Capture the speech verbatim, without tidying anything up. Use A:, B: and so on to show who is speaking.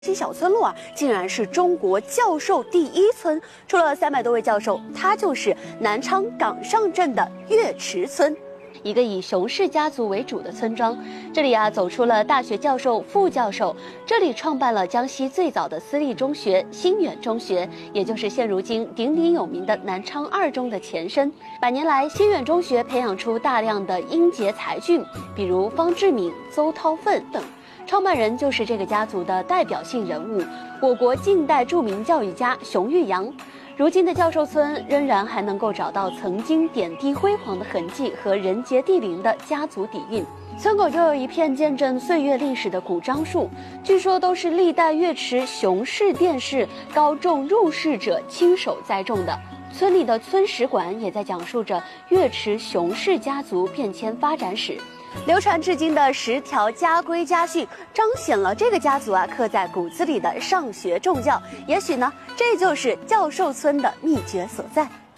A: 西小村落啊，竟然是中国教授第一村。除了三百多位教授，它就是南昌岗上镇的岳池村，一个以熊氏家族为主的村庄。这里啊，走出了大学教授、副教授。这里创办了江西最早的私立中学新远中学，也就是现如今鼎鼎有名的南昌二中的前身。百年来，新远中学培养出大量的英杰才俊，比如方志敏、邹韬奋等。创办人就是这个家族的代表性人物，我国近代著名教育家熊玉阳。如今的教授村仍然还能够找到曾经点滴辉煌的痕迹和人杰地灵的家族底蕴。村口就有一片见证岁月历史的古樟树，据说都是历代岳池熊氏殿试高中入仕者亲手栽种的。村里的村史馆也在讲述着岳池熊氏家族变迁发展史。流传至今的十条家规家训，彰显了这个家族啊刻在骨子里的上学重教。也许呢，这就是教授村的秘诀所在。